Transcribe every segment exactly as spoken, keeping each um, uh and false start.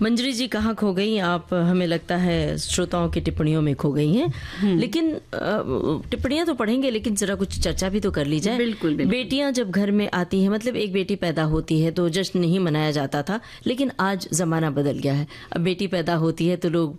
मंजरी जी कहाँ खो गई आप? हमें लगता है श्रोताओं की टिप्पणियों में खो गई हैं। लेकिन टिप्पणियां तो पढ़ेंगे, लेकिन जरा कुछ चर्चा भी तो कर ली जाए। बिल्कुल, बिल्कुल। बेटियां जब घर में आती हैं, मतलब एक बेटी पैदा होती है तो जश्न नहीं मनाया जाता था, लेकिन आज जमाना बदल गया है। अब बेटी पैदा होती है तो लोग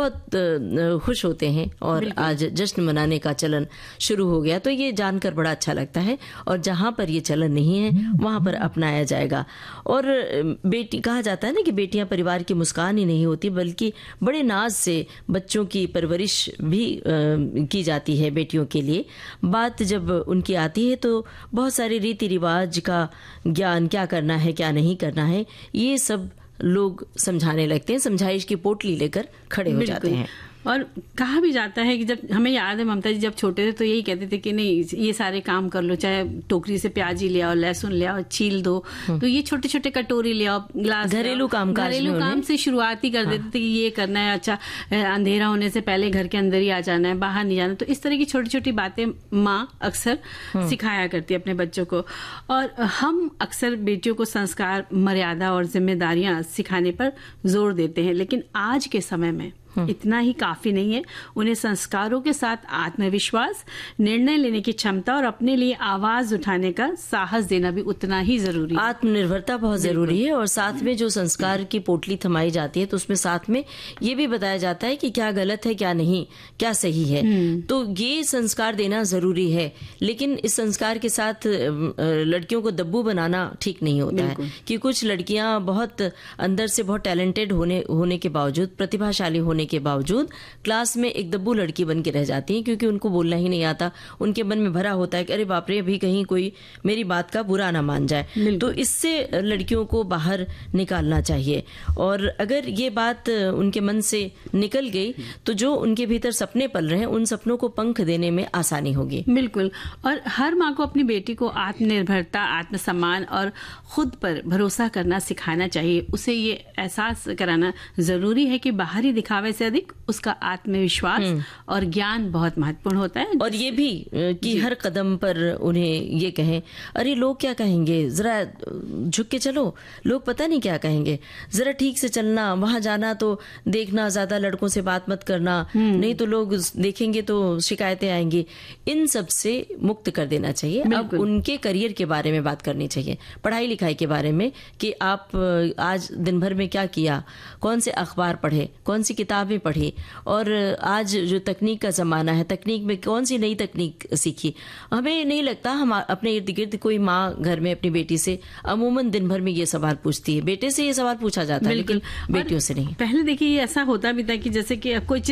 बहुत खुश होते हैं और आज जश्न मनाने का चलन शुरू हो गया। तो ये जानकर बड़ा अच्छा लगता है, और जहां पर ये चलन नहीं है वहां पर अपनाया जाएगा। और बेटी कहा जाता है ना कि बेटियां परिवार की मुस्कान ही नहीं होती, बल्कि बड़े नाज से बच्चों की परवरिश भी आ, की जाती है बेटियों के लिए। बात जब उनकी आती है तो बहुत सारे रीति रिवाज का ज्ञान, क्या करना है क्या नहीं करना है, ये सब लोग समझाने लगते हैं, समझाइश की पोटली लेकर खड़े हो जाते हैं। और कहा भी जाता है कि जब हमें याद है ममता जी जब छोटे थे तो यही कहते थे कि नहीं ये सारे काम कर लो, चाहे टोकरी से प्याज ही ले आओ, लहसुन ले आओ, छील दो, तो ये छोटे छोटे कटोरी ले आओ, ग्लास, घरेलू काम घरेलू काम से शुरुआत ही कर देते थे कि ये करना है, अच्छा अंधेरा होने से पहले घर के अंदर ही आ जाना है, बाहर नहीं जाना। तो इस तरह की छोटी छोटी बातें माँ अक्सर सिखाया करती है अपने बच्चों को। और हम अक्सर बेटियों को संस्कार, मर्यादा और जिम्मेदारियां सिखाने पर जोर देते हैं, लेकिन आज के समय में इतना ही काफी नहीं है। उन्हें संस्कारों के साथ आत्मविश्वास, निर्णय लेने की क्षमता और अपने लिए आवाज उठाने का साहस देना भी उतना ही जरूरी है। आत्मनिर्भरता बहुत जरूरी है। और साथ में जो संस्कार की पोटली थमाई जाती है तो उसमें साथ में ये भी बताया जाता है कि क्या गलत है, क्या नहीं, क्या सही है। तो ये संस्कार देना जरूरी है, लेकिन इस संस्कार के साथ लड़कियों को दब्बू बनाना ठीक नहीं होता है। कि कुछ लड़कियां बहुत अंदर से बहुत टैलेंटेड होने होने के बावजूद, प्रतिभाशाली होने के बावजूद क्लास में एक दब्बू लड़की बन के रह जाती हैं, क्योंकि उनको बोलना ही नहीं आता। उनके मन में भरा होता है कि अरे बाप रे, अभी कहीं कोई मेरी बात का बुरा ना मान जाए। तो इससे लड़कियों को बाहर निकालना चाहिए। और अगर ये बात उनके मन से निकल गई तो जो उनके भीतर सपने पल रहे हैं, उन सपनों को पंख देने में आसानी होगी। बिल्कुल। और हर माँ को अपनी बेटी को आत्मनिर्भरता, आत्मसम्मान और खुद पर भरोसा करना सिखाना चाहिए। उसे ये एहसास कराना जरूरी है कि बाहरी दिखावे से अधिक उसका आत्मविश्वास और ज्ञान बहुत महत्वपूर्ण होता है। और ये भी कि हर कदम पर उन्हें ये कहें, अरे लोग क्या कहेंगे, जरा झुक के चलो, लोग पता नहीं क्या कहेंगे, जरा ठीक से चलना, वहां जाना तो देखना, ज्यादा लड़कों से बात मत करना, नहीं तो लोग देखेंगे तो शिकायतें आएंगी। इन सब से मुक्त कर देना चाहिए। अब उनके करियर के बारे में बात करनी चाहिए, पढ़ाई लिखाई के बारे में, कि आप आज दिन भर में क्या किया, कौन से अखबार पढ़े, कौन सी किताबें पढ़ी, और आज जो तकनीक का जमाना है, तकनीक में कौन सी नई तकनीक सीखी। हमें नहीं लगता हम अपने इर्द गिर्द कोई माँ घर में अपनी बेटी से अमूमन दिन भर में ये सवाल पूछती है। बेटे से ये सवाल पूछा जाता है, लेकिन बेटियों से नहीं। पहले देखिए ऐसा होता भी था कि जैसे कि कोई